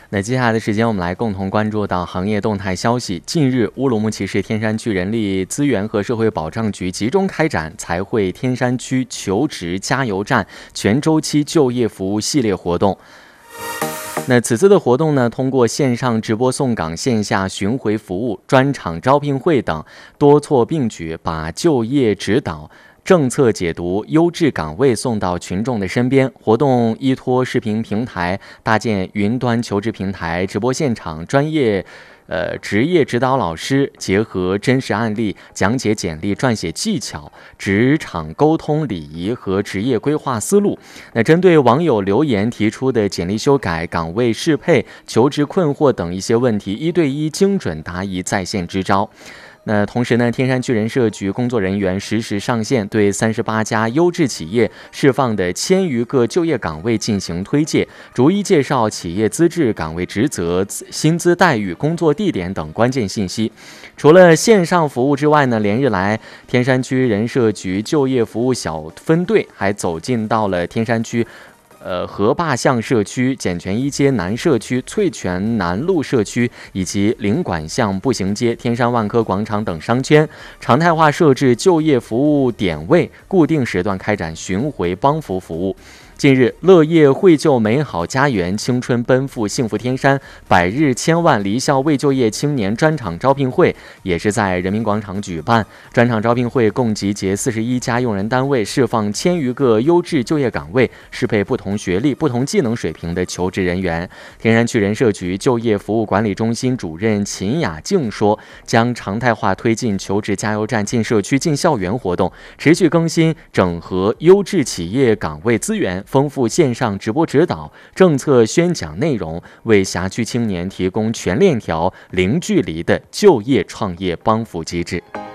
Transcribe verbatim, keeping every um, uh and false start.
那接下来的时间，我们来共同关注到行业动态消息。近日，乌鲁木齐市天山区人力资源和社会保障局集中开展财汇天山区求职加油站全周期就业服务系列活动。那此次的活动呢，通过线上直播送岗、线下巡回服务、专场招聘会等多措并举，把就业指导、政策解读、优质岗位送到群众的身边。活动依托视频平台，搭建云端求职平台、直播现场、专业呃，职业指导老师结合真实案例讲解简历撰写技巧、职场沟通礼仪和职业规划思路。那针对网友留言提出的简历修改、岗位适配、求职困惑等一些问题，一对一精准答疑，在线支招。那同时呢，天山区人社局工作人员实时上线，对三十八家优质企业释放的千余个就业岗位进行推介，逐一介绍企业资质、岗位职责、薪资待遇、工作地点等关键信息。除了线上服务之外呢，连日来，天山区人社局就业服务小分队还走进到了天山区呃，河坝巷社区、简泉一街南社区、翠泉南路社区以及领管巷步行街、天山万科广场等商圈，常态化设置就业服务点位，固定时段开展巡回帮扶服务。近日，乐业惠就美好家园、青春奔赴幸福天山、百日千万离校未就业青年专场招聘会也是在人民广场举办。专场招聘会共集结四十一家用人单位，释放千余个优质就业岗位，适配不同学历、不同技能水平的求职人员。天山区人社局就业服务管理中心主任秦雅静说，将常态化推进求职加油站进社区、进校园活动，持续更新整合优质企业岗位资源，丰富线上直播指导、政策宣讲内容，为辖区青年提供全链条、零距离的就业创业帮扶机制。